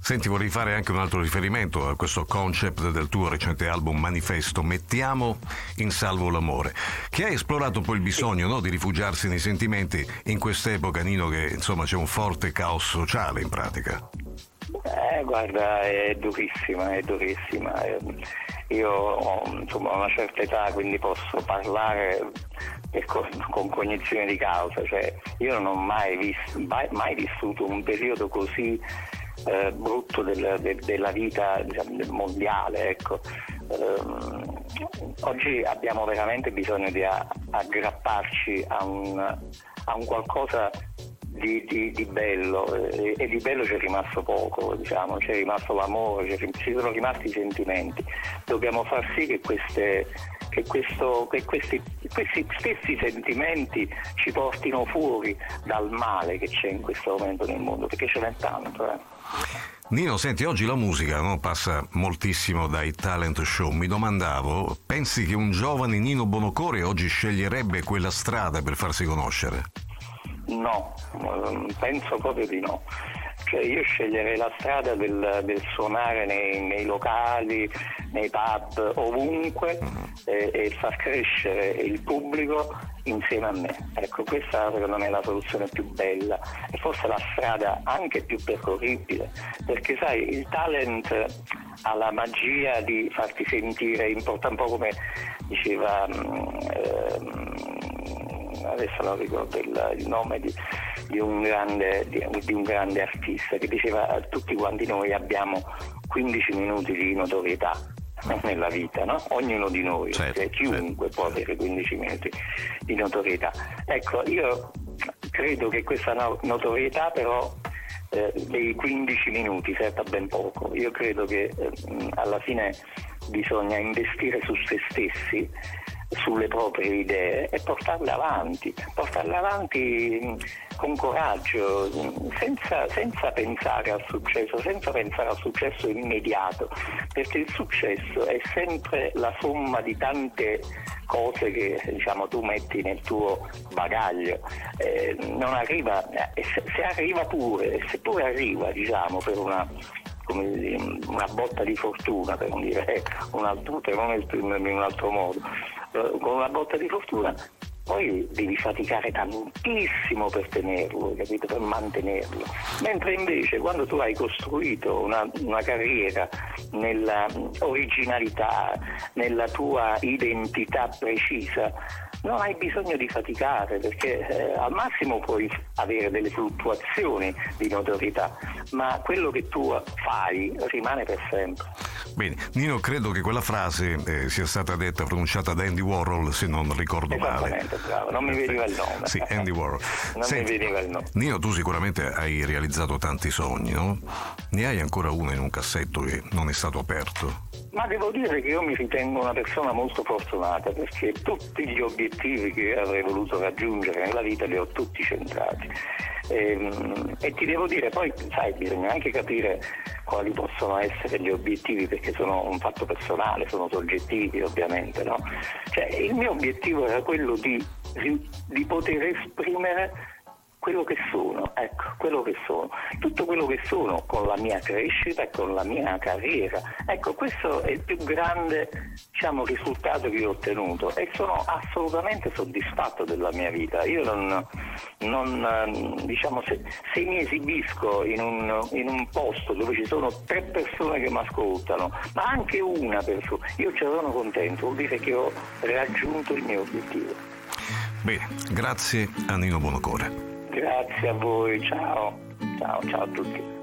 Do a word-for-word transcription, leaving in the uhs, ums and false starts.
Senti, vorrei fare anche un altro riferimento a questo concept del tuo recente album Manifesto, Mettiamo in salvo l'amore, che ha esplorato un po' il bisogno, no, di rifugiarsi nei sentimenti in quest'epoca, Nino, che insomma c'è un forte caos sociale in pratica. Eh, guarda, è durissima, è durissima. Io ho insomma una certa età, quindi posso parlare con, con cognizione di causa, cioè io non ho mai visto, mai, mai vissuto un periodo così eh, brutto del, del, della vita, diciamo, mondiale, ecco. Um, oggi abbiamo veramente bisogno di a, aggrapparsi a un, a un qualcosa Di, di, di bello, e, e di bello c'è rimasto poco, diciamo, c'è rimasto l'amore, c'è, ci sono rimasti i sentimenti. Dobbiamo far sì che queste che, questo, che questi, questi stessi sentimenti ci portino fuori dal male che c'è in questo momento nel mondo, perché ce n'è tanto. Eh. Nino, senti, oggi la musica, no, passa moltissimo dai talent show. Mi domandavo, pensi che un giovane Nino Buonocore oggi sceglierebbe quella strada per farsi conoscere? No, penso proprio di no. Cioè io sceglierei la strada del, del suonare nei, nei locali, nei pub, ovunque, e, e far crescere il pubblico insieme a me. Ecco, questa secondo me è la soluzione più bella e forse la strada anche più percorribile, perché sai, il talent ha la magia di farti sentire importante, un po' come diceva ehm, adesso non ricordo il, il nome di, di, un grande, di, di un grande artista che diceva: tutti quanti noi abbiamo quindici minuti di notorietà nella vita, no? Ognuno di noi, certo, cioè, chiunque certo. può avere quindici minuti di notorietà. Ecco, io credo che questa no- notorietà però eh, dei quindici minuti serva ben poco. Io credo che eh, alla fine bisogna investire su se stessi, sulle proprie idee e portarle avanti, portarle avanti con coraggio, senza, senza pensare al successo, senza pensare al successo immediato, perché il successo è sempre la somma di tante cose che, diciamo, tu metti nel tuo bagaglio. Eh, non arriva, eh, se, se arriva pure, seppure arriva, diciamo, per una come dire, una botta di fortuna, per non dire un altro, per non esprimermi in un altro modo, con una botta di fortuna poi devi faticare tantissimo per tenerlo, capito? Per mantenerlo. Mentre invece quando tu hai costruito una, una carriera nella originalità, nella tua identità precisa, non hai bisogno di faticare, perché eh, al massimo puoi avere delle fluttuazioni di notorietà, ma quello che tu fai rimane per sempre. Bene, Nino, credo che quella frase eh, sia stata detta, pronunciata da Andy Warhol, se non ricordo male. Esattamente, bravo, non mi veniva il nome. Sì, Andy Warhol. non Senti, mi veniva il nome. Nino, tu sicuramente hai realizzato tanti sogni, no? Ne hai ancora uno in un cassetto che non è stato aperto? Ma devo dire che io mi ritengo una persona molto fortunata, perché tutti gli obiettivi che avrei voluto raggiungere nella vita li ho tutti centrati. E, e ti devo dire, poi sai, bisogna anche capire quali possono essere gli obiettivi, perché sono un fatto personale, sono soggettivi ovviamente, no? Cioè, il mio obiettivo era quello di, di poter esprimere quello che sono, ecco, quello che sono, tutto quello che sono con la mia crescita e con la mia carriera. Ecco, questo è il più grande, diciamo, risultato che ho ottenuto e sono assolutamente soddisfatto della mia vita. Io non, non diciamo, se, se mi esibisco in un, in un posto dove ci sono tre persone che mi ascoltano, ma anche una persona, io ci sono contento, vuol dire che ho raggiunto il mio obiettivo. Bene, grazie a Nino Buonocore. Grazie a voi, ciao, ciao, ciao a tutti.